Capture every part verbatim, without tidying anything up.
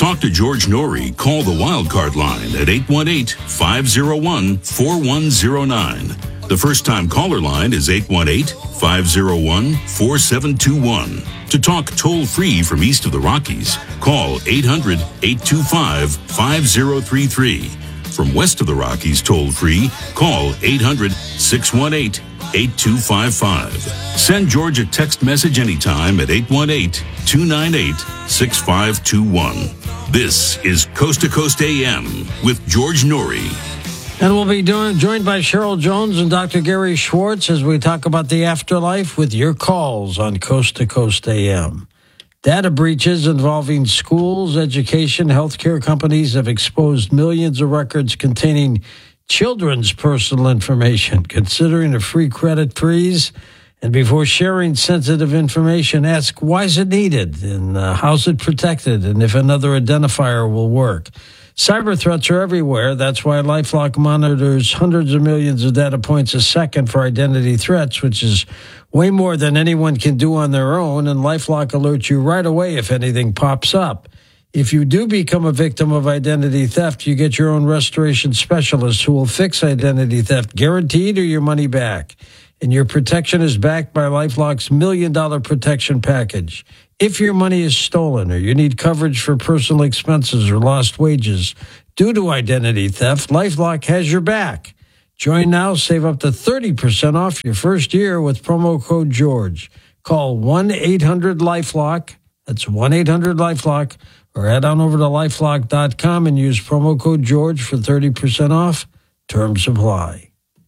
talk to George Norrie, call the Wildcard line at eight one eight, five oh one, four one oh nine. The first-time caller line is eight one eight, five oh one, four seven two one. To talk toll-free from east of the Rockies, call eight hundred, eight two five, five oh three three. From west of the Rockies toll-free, call eight hundred, six one eight, eight two five five. Send George a text message anytime at eight one eight, two nine eight, six five two one. This is Coast to Coast A M with George Norrie. And we'll be doing, joined by Cheryl Jones and Doctor Gary Schwartz as we talk about the afterlife with your calls on Coast to Coast A M. Data breaches involving schools, education, healthcare companies have exposed millions of records containing children's personal information. Considering a free credit freeze, and before sharing sensitive information, ask why is it needed and uh, how's it protected and if another identifier will work. Cyber threats are everywhere. That's why LifeLock monitors hundreds of millions of data points a second for identity threats, which is way more than anyone can do on their own, and LifeLock alerts you right away if anything pops up. If you do become a victim of identity theft, you get your own restoration specialist who will fix identity theft, guaranteed, or your money back. And your protection is backed by LifeLock's million dollar protection package. If your money is stolen or you need coverage for personal expenses or lost wages due to identity theft, LifeLock has your back. Join now, save up to thirty percent off your first year with promo code George. Call one eight hundred LifeLock. That's one eight hundred LifeLock. Or head on over to lifelock dot com and use promo code George for thirty percent off. Terms apply.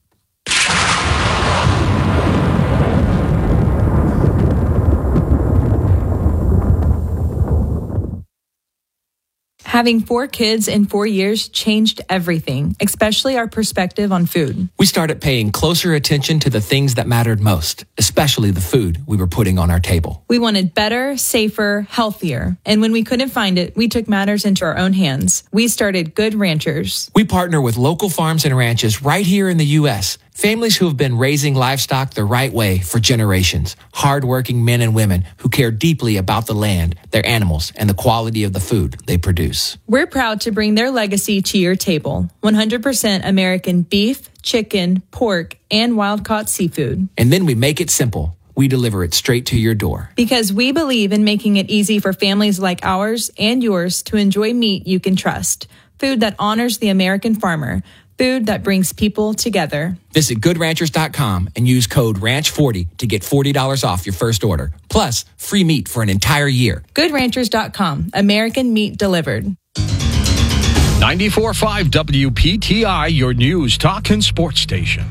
Having four kids in four years changed everything, especially our perspective on food. We started paying closer attention to the things that mattered most, especially the food we were putting on our table. We wanted better, safer, healthier. And when we couldn't find it, we took matters into our own hands. We started Good Ranchers. We partner with local farms and ranches right here in the U S, families who have been raising livestock the right way for generations. Hardworking men and women who care deeply about the land, their animals, and the quality of the food they produce. We're proud to bring their legacy to your table. one hundred percent American beef, chicken, pork, and wild-caught seafood. And then we make it simple. We deliver it straight to your door. Because we believe in making it easy for families like ours and yours to enjoy meat you can trust. Food that honors the American farmer. Food that brings people together. Visit good ranchers dot com and use code ranch forty to get forty dollars off your first order. Plus, free meat for an entire year. good ranchers dot com. American meat delivered. ninety-four point five W P T I, your news, talk, and sports station.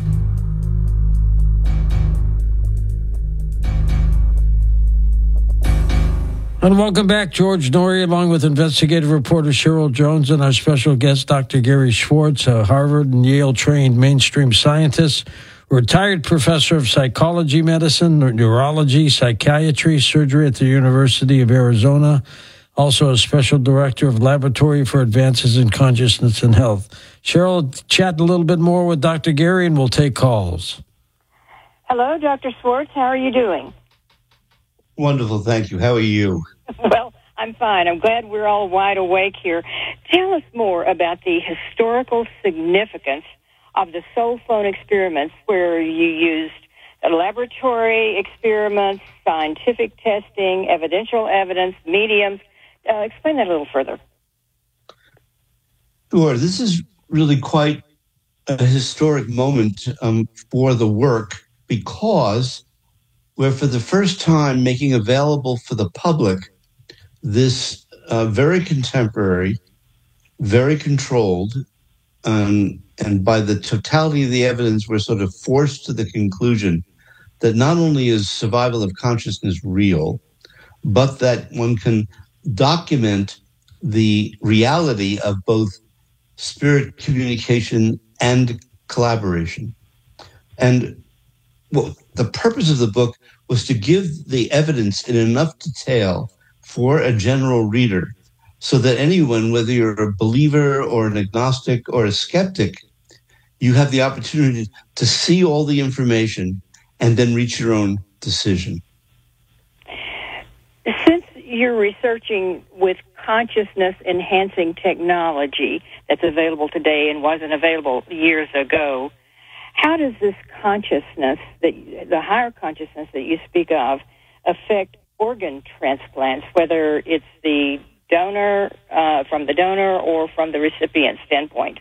And welcome back, George Norrie, along with investigative reporter Cheryl Jones and our special guest, Doctor Gary Schwartz, a Harvard and Yale-trained mainstream scientist, retired professor of psychology medicine, neurology, psychiatry, surgery at the University of Arizona, also a special director of Laboratory for Advances in Consciousness and Health. Cheryl, chat a little bit more with Doctor Gary, and we'll take calls. Hello, Doctor Schwartz. How are you doing? Wonderful, thank you. How are you? Well, I'm fine. I'm glad we're all wide awake here. Tell us more about the historical significance of the soul phone experiments, where you used laboratory experiments, scientific testing, evidential evidence, mediums. Uh, explain that a little further. Sure. This is really quite a historic moment um, for the work, because we're for the first time making available for the public this uh, very contemporary, very controlled, um, and by the totality of the evidence, we're sort of forced to the conclusion that not only is survival of consciousness real, but that one can document the reality of both spirit communication and collaboration. And well, the purpose of the book was to give the evidence in enough detail for a general reader so that anyone, whether you're a believer or an agnostic or a skeptic, you have the opportunity to see all the information and then reach your own decision. Since you're researching with consciousness-enhancing technology that's available today and wasn't available years ago. How does this consciousness, that the higher consciousness that you speak of, affect organ transplants, whether it's the donor, uh, from the donor or from the recipient standpoint?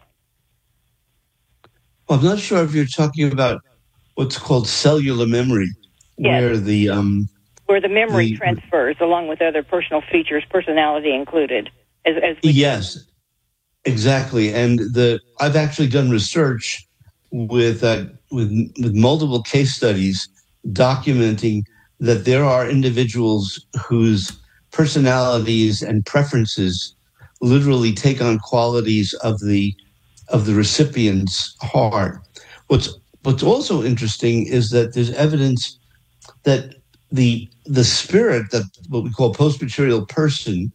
Well, I'm not sure if you're talking about what's called cellular memory, Yes. where the um, where the memory the, transfers along with other personal features, personality included. As, as we yes, exactly. And the I've actually done research with uh, with with multiple case studies documenting that there are individuals whose personalities and preferences literally take on qualities of the of the recipient's heart. What's what's also interesting is that there's evidence that the the spirit, that what we call post-material person,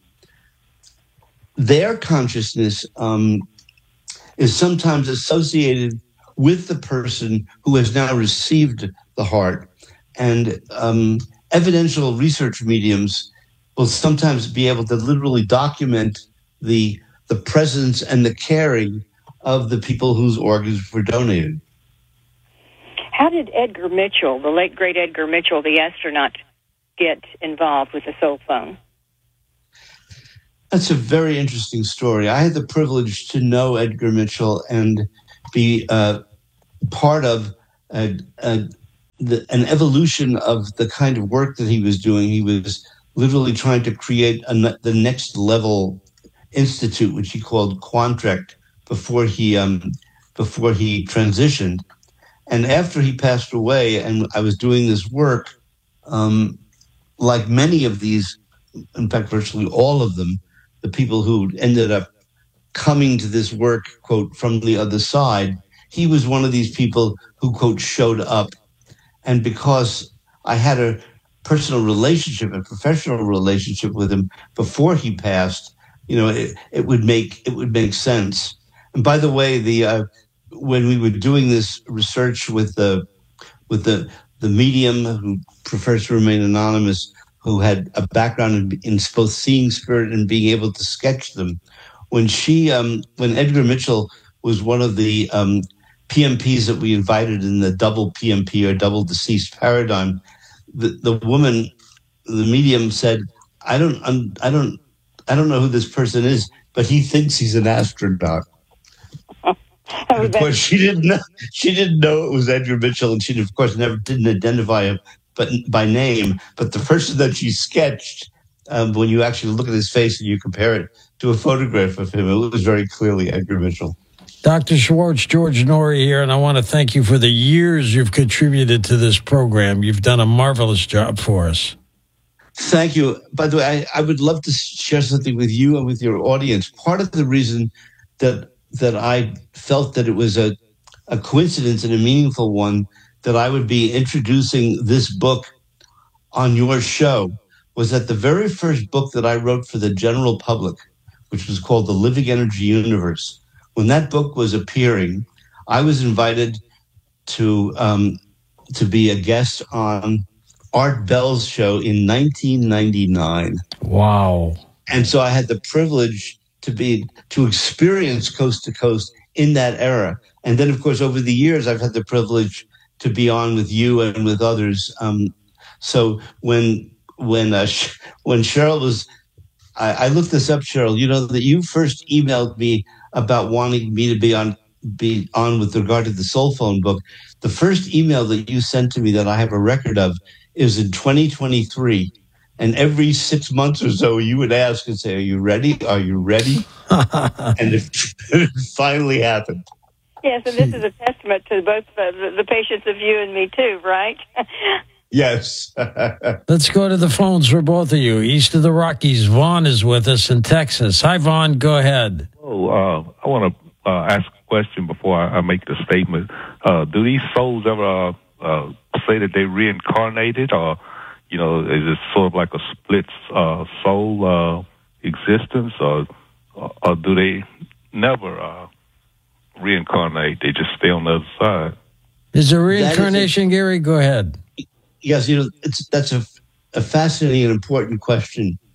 their consciousness um, is sometimes associated with the person who has now received the heart. And um, evidential research mediums will sometimes be able to literally document the the presence and the caring of the people whose organs were donated. How did Edgar Mitchell, the late great Edgar Mitchell, the astronaut, get involved with the soul phone? That's a very interesting story. I had the privilege to know Edgar Mitchell and be uh, part of a, a, the, an evolution of the kind of work that he was doing. He was literally trying to create a, the next level institute, which he called Quantrect, before he um, before he transitioned. And after he passed away, and I was doing this work, um, like many of these, in fact, virtually all of them, the people who ended up coming to this work, quote, from the other side, he was one of these people who, quote, showed up. And because I had a personal relationship, a professional relationship with him before he passed, you know, it, it would make it would make sense. And by the way, the uh, when we were doing this research with the with the the medium who prefers to remain anonymous, who had a background in, in both seeing spirit and being able to sketch them, when she um, when Edgar Mitchell was one of the um, P M Ps that we invited in the double P M P or double deceased paradigm, the the woman, the medium, said, "I don't I don't I don't know who this person is, but he thinks he's an astronaut." And of course, she didn't know. She didn't know it was Edgar Mitchell, and she, of course, never didn't identify him, but by name. But the person that she sketched, um, when you actually look at his face and you compare it to a photograph of him, it was very clearly Edgar Mitchell. Doctor Schwartz, George Noory here, and I want to thank you for the years you've contributed to this program. You've done a marvelous job for us. Thank you. By the way, I, I would love to share something with you and with your audience. Part of the reason that that I felt that it was a, a coincidence and a meaningful one that I would be introducing this book on your show was that the very first book that I wrote for the general public, which was called The Living Energy Universe, when that book was appearing, I was invited to um, to be a guest on Art Bell's show in nineteen ninety-nine. Wow. And so I had the privilege to be to experience Coast to Coast in that era. And then, of course, over the years, I've had the privilege to be on with you and with others. Um, so when when uh, when Cheryl was, I, I looked this up, Cheryl. You know that you first emailed me about wanting me to be on be on with regard to the Soul Phone book. The first email that you sent to me that I have a record of is in twenty twenty-three. And every six months or so, you would ask and say, "Are you ready? Are you ready?" And it, it finally happened. Yes, and this is a testament to both uh, the, the patience of you and me, too, right? Yes. Let's go to the phones for both of you. East of the Rockies, Vaughn is with us in Texas. Hi, Vaughn. Go ahead. Oh, uh, I want to uh, ask a question before I, I make the statement. Uh, do these souls ever uh, uh, say that they reincarnated, or you know, is it sort of like a split uh, soul uh, existence, or or do they never uh, reincarnate? They just stay on the other side. Is there reincarnation, is a, Gary? Go ahead. Yes, you know, it's that's a, a fascinating and important question.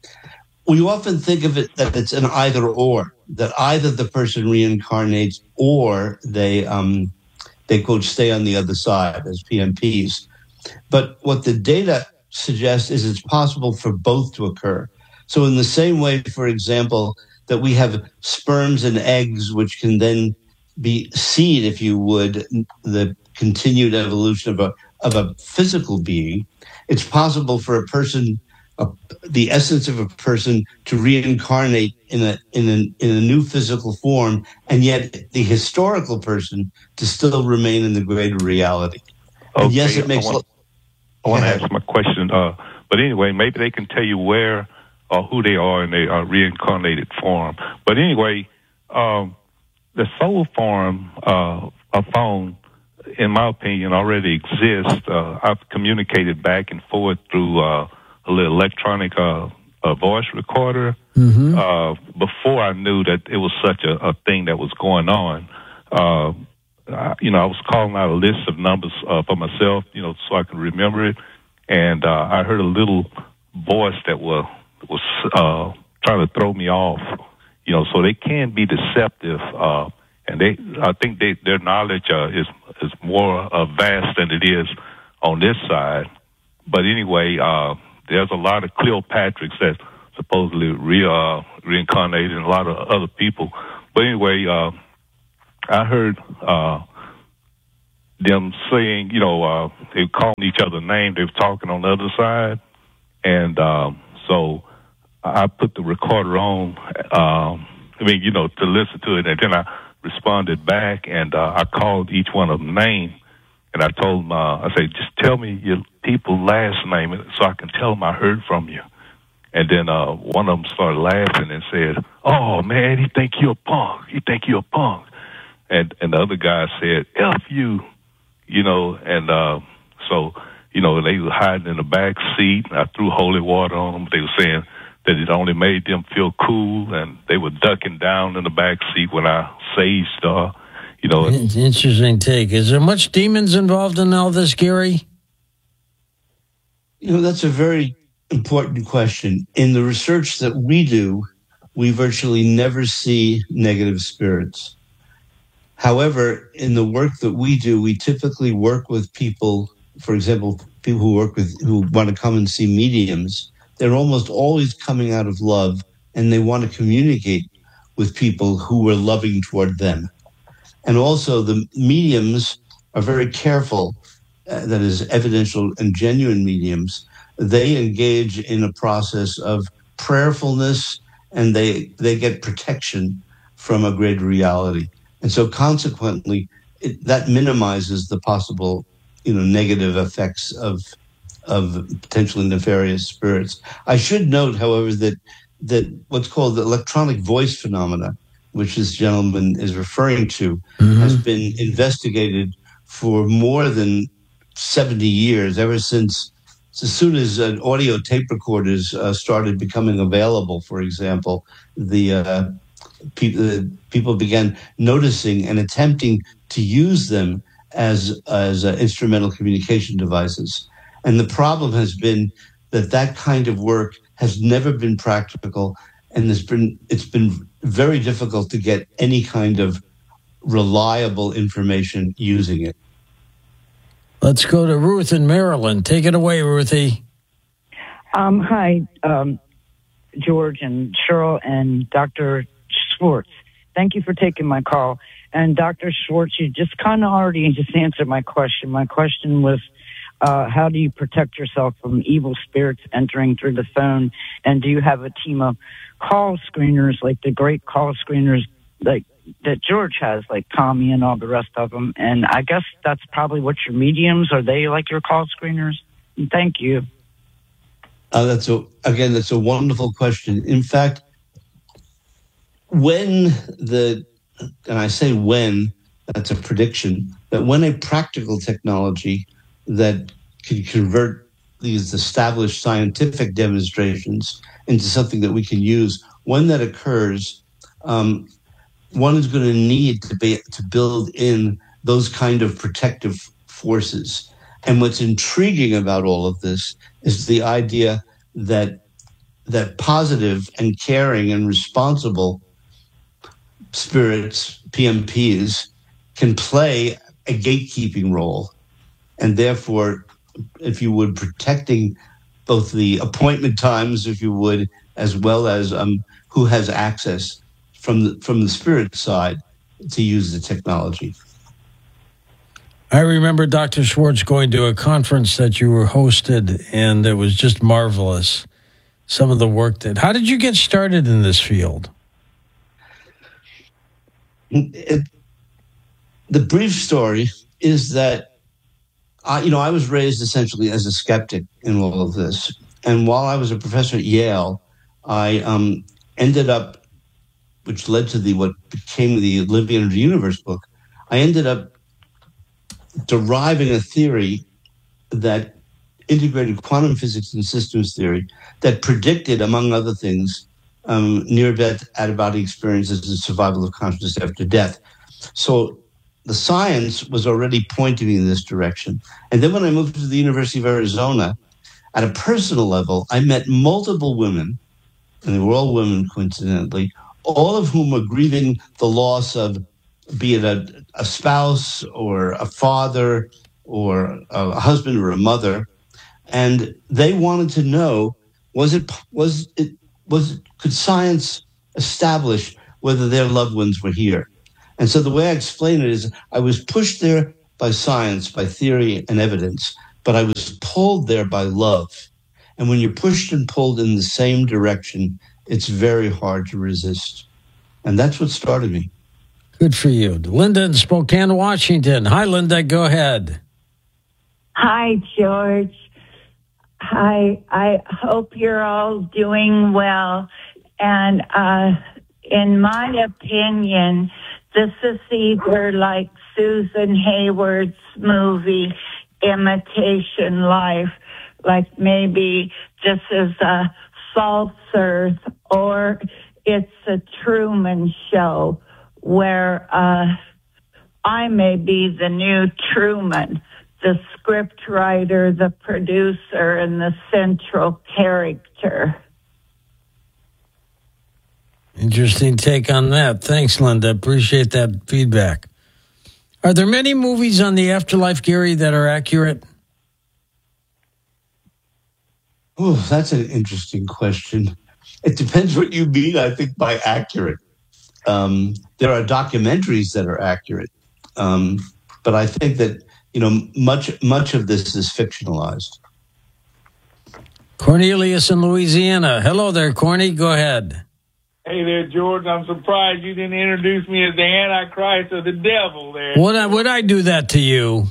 we often think of it that it's an either or, that either the person reincarnates or they, um, they quote, stay on the other side as P M Ps. But what the data suggests is it's possible for both to occur. So in the same way, for example, that we have sperms and eggs, which can then be seed, if you would, the continued evolution of a, of a physical being, it's possible for a person, a, the essence of a person, to reincarnate in a in a in a new physical form, and yet the historical person to still remain in the greater reality. Okay, And yes, it makes. I want, I want to ask my question, uh, but anyway, maybe they can tell you where or who they are in their uh, reincarnated form. But anyway, um, the soul form uh, of phone, in my opinion, already exists. Uh, I've communicated back and forth through uh, a little electronic uh, uh, voice recorder mm-hmm. uh, before I knew that it was such a, a thing that was going on. Uh, I, you know, I was calling out a list of numbers uh, for myself, you know, so I could remember it. And uh, I heard a little voice that was was uh, trying to throw me off, you know. So they can be deceptive, uh, and they, I think they, their knowledge uh, is is more uh, vast than it is on this side. But anyway, uh, there's a lot of Cleopatras that supposedly re, uh, reincarnated, and a lot of other people. But anyway, uh, I heard uh, them saying, you know, uh, they were calling each other names. They were talking on the other side. And um, so I put the recorder on, um, I mean, you know, to listen to it. And then I responded back, and uh, I called each one of them name. And I told them, uh, I said, just tell me your people's last name so I can tell them I heard from you. And then uh, one of them started laughing and said, oh, man, he think you're a punk. He think you're a punk. And and the other guy said, F you, you know, and uh, so, you know, they were hiding in the back seat. I threw holy water on them. They were saying that it only made them feel cool, and they were ducking down in the back seat when I saged, uh, you know. It's an interesting take. Is there much demons involved in all this, Gary? You know, that's a very important question. In the research that we do, we virtually never see negative spirits. However, in the work that we do, we typically work with people, for example, people who work with, who want to come and see mediums. They're almost always coming out of love, and they want to communicate with people who are loving toward them. And also the mediums are very careful, uh, that is evidential and genuine mediums. They engage in a process of prayerfulness, and they they get protection from a greater reality. And so consequently, it, that minimizes the possible, you know, negative effects of of potentially nefarious spirits. I should note, however, that that what's called the electronic voice phenomena, which this gentleman is referring to, mm-hmm. has been investigated for more than seventy years, ever since, as soon as uh, audio tape recorders uh, started becoming available, for example, the uh, People, people began noticing and attempting to use them as as uh, instrumental communication devices. And the problem has been that that kind of work has never been practical, and it's been it's been very difficult to get any kind of reliable information using it. Let's go to Ruth in Maryland. Take it away, Ruthie. Um, hi, um, George and Cheryl and Doctor Schwartz. Thank you for taking my call. And Doctor Schwartz, you just kind of already just answered my question. My question was, uh, how do you protect yourself from evil spirits entering through the phone? And do you have a team of call screeners, like the great call screeners like that George has, like Tommy and all the rest of them? And I guess that's probably what your mediums, are they like your call screeners? And thank you. Uh, that's a, again, that's a wonderful question. In fact, when the, and I say when, that's a prediction, that when a practical technology that can convert these established scientific demonstrations into something that we can use, when that occurs, um, one is going to need to be to build in those kind of protective forces. And what's intriguing about all of this is the idea that that positive and caring and responsible spirits, P M Ps, can play a gatekeeping role, and therefore, if you would, protecting both the appointment times, if you would, as well as um, who has access from the, from the spirit side to use the technology. I remember, Doctor Schwartz, going to a conference that you were hosted, and it was just marvelous, some of the work that... How did you get started in this field? It, the brief story is that, I, you know, I was raised essentially as a skeptic in all of this. And while I was a professor at Yale, I um, ended up, which led to the what became the Live the Energy Universe book, I ended up deriving a theory that integrated quantum physics and systems theory that predicted, among other things, um, near-death out-of-body experiences and survival of consciousness after death. So the science was already pointing me in this direction. And then when I moved to the University of Arizona, at a personal level, I met multiple women, and they were all women, coincidentally, all of whom were grieving the loss of, be it a, a spouse or a father or a husband or a mother, and they wanted to know, was it was it was could science establish whether their loved ones were here? And so the way I explain it is, I was pushed there by science, by theory and evidence, but I was pulled there by love. And when you're pushed and pulled in the same direction, it's very hard to resist. And that's what started me. Good for you. Linda in Spokane, Washington. Hi, Linda. Go ahead. Hi, George. Hi. I hope you're all doing well. And uh, in my opinion, this is either like Susan Hayward's movie, Imitation Life, like maybe this is a false earth, or it's a Truman Show where uh, I may be the new Truman, the script writer, the producer, and the central character. Interesting take on that. Thanks, Linda. Appreciate that feedback. Are there many movies on the afterlife, Gary, that are accurate? Oh, that's an interesting question. It depends what you mean, I think, by accurate. Um, there are documentaries that are accurate. Um, but I think that, you know, much much of this is fictionalized. Cornelius in Louisiana. Hello there, Corny. Go ahead. Hey there, George. I'm surprised you didn't introduce me as the Antichrist or the devil there. Would I, would I do that to you?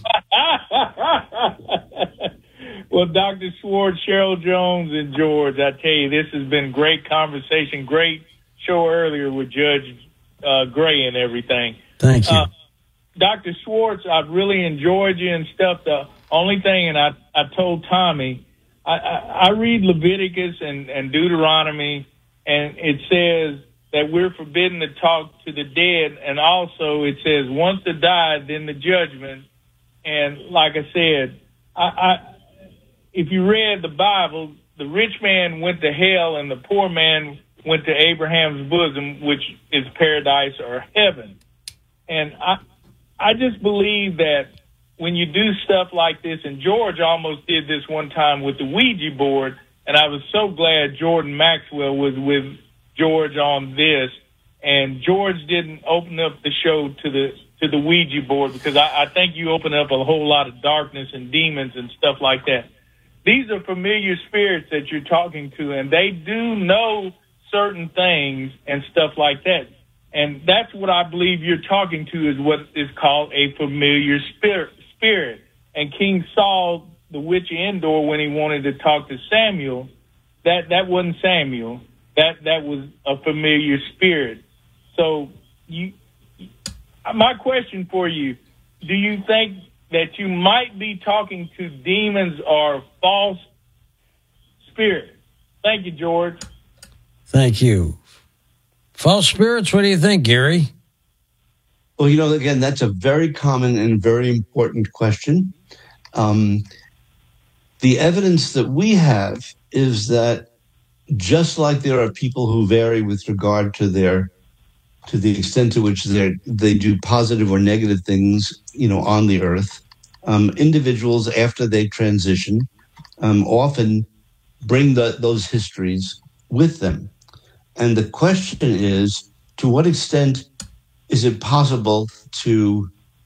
Well, Doctor Schwartz, Cheryl Jones, and George, I tell you, this has been great conversation. Great show earlier with Judge uh, Gray and everything. Thank you. Uh, Doctor Schwartz, I've really enjoyed you and stuff. The only thing, and I, I told Tommy, I, I, I read Leviticus and, and Deuteronomy, and it says that we're forbidden to talk to the dead, and also it says once they died, then the judgment. And like I said, I, I if you read the Bible, the rich man went to hell and the poor man went to Abraham's bosom, which is paradise or heaven. And I I just believe that when you do stuff like this, and George almost did this one time with the Ouija board, and I was so glad Jordan Maxwell was with George on this, and George didn't open up the show to the to the Ouija board, because I, I think you open up a whole lot of darkness and demons and stuff like that. These are familiar spirits that you're talking to, and they do know certain things and stuff like that. And that's what I believe you're talking to, is what is called a familiar spirit. spirit. And King Saul, the witch of Endor, when he wanted to talk to Samuel, that, that wasn't Samuel. That that was a familiar spirit. So you, my question for you, do you think that you might be talking to demons or false spirits? Thank you, George. Thank you. False spirits, what do you think, Gary? Well, you know, again, that's a very common and very important question. Um, the evidence that we have is that just like there are people who vary with regard to their to the extent to which they they do positive or negative things, you know, on the earth. Um, individuals after they transition um, often bring the, those histories with them, and the question is, to what extent is it possible to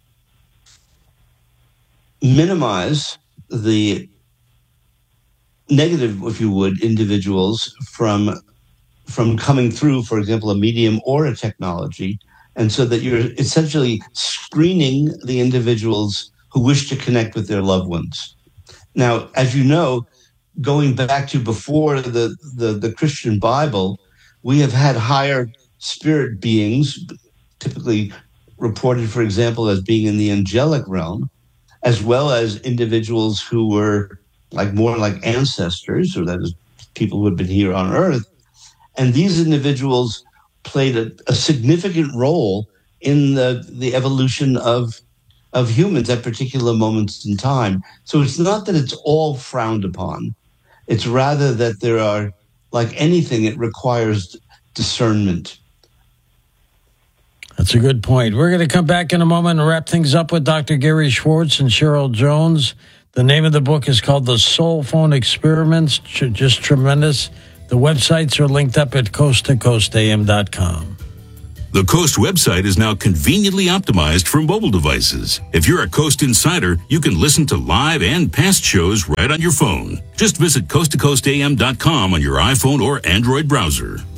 minimize the negative, if you would, individuals from from coming through, for example, a medium or a technology, and so that you're essentially screening the individuals who wish to connect with their loved ones. Now, as you know, going back to before the, the, the Christian Bible, we have had higher spirit beings, typically reported, for example, as being in the angelic realm, as well as individuals who were like more like ancestors, or that is people who had been here on earth. And these individuals played a, a significant role in the, the evolution of, of humans at particular moments in time. So it's not that it's all frowned upon. It's rather that there are, like anything, it requires discernment. That's a good point. We're going to come back in a moment and wrap things up with Doctor Gary Schwartz and Cheryl Jones. The name of the book is called The Soul Phone Experiments. Just tremendous. The websites are linked up at coast to coast a m dot com. The Coast website is now conveniently optimized for mobile devices. If you're a Coast insider, you can listen to live and past shows right on your phone. Just visit coast to coast a m dot com on your iPhone or Android browser.